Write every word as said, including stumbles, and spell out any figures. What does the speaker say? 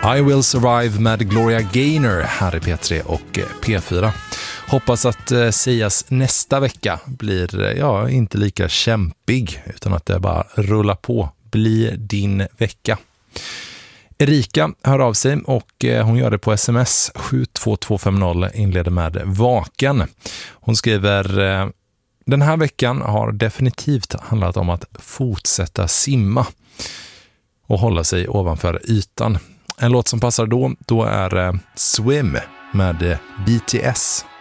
I Will Survive med Gloria Gaynor här i P tre och P fyra. Hoppas att eh, Sias nästa vecka blir eh, ja, inte lika kämpig utan att det bara rullar på. Blir din vecka. Erika hör av sig och eh, hon gör det på sms sju två två fem noll, inleder med vaken. Hon skriver: eh, den här veckan har definitivt handlat om att fortsätta simma och hålla sig ovanför ytan. En låt som passar då, då är eh, Swim med B T S.